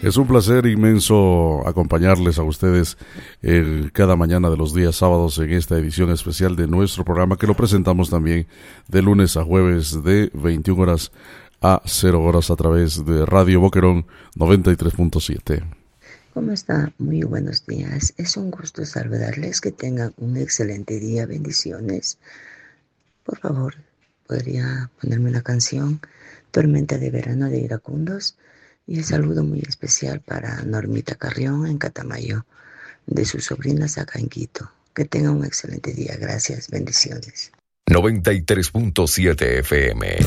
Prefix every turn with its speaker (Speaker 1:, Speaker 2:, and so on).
Speaker 1: Es un placer inmenso acompañarles a ustedes cada mañana de los días sábados en esta edición especial de nuestro programa, que lo presentamos también de lunes a jueves de 21 horas a 0 horas a través de Radio Boquerón 93.7.
Speaker 2: ¿Cómo está? Muy buenos días. Es un gusto saludarles. Que tengan un excelente día. Bendiciones. Por favor, ¿podría ponerme la canción Tormenta de Verano de Iracundos? Y el saludo muy especial para Normita Carrión en Catamayo, de sus sobrinas acá en Quito. Que tengan un excelente día. Gracias. Bendiciones.
Speaker 3: 93.7 FM.